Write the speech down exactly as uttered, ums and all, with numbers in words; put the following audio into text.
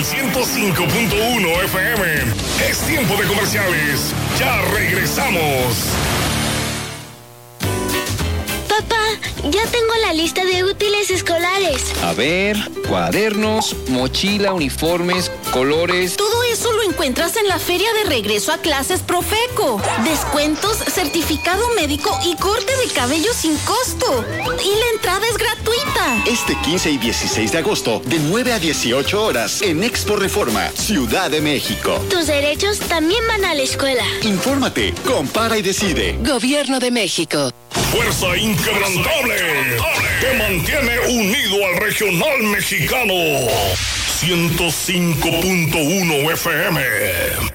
el ciento cinco punto uno F M. Es tiempo de comerciales. Ya regresamos. Papá, ya tengo la lista de útiles escolares. A ver, cuadernos, mochila, uniformes, colores. Todo eso lo encuentras en la feria de regreso a clases Profeco. Descuentos, certificado médico y corte de cabello sin costo. Y la entrada es gratuita. Este quince y dieciséis de agosto, de nueve a dieciocho horas, en Expo Reforma, Ciudad de México. Tus derechos también van a la escuela. Infórmate, compara y decide. Gobierno de México. Fuerza inquebrantable que mantiene unido al regional mexicano. ciento cinco punto uno F M.